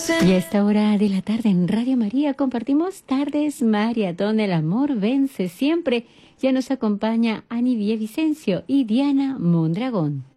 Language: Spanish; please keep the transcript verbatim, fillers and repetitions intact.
Y a esta hora de la tarde en Radio María compartimos Tardes María, donde el amor vence siempre. Ya nos acompaña Ani Villavicencio y Diana Mondragón.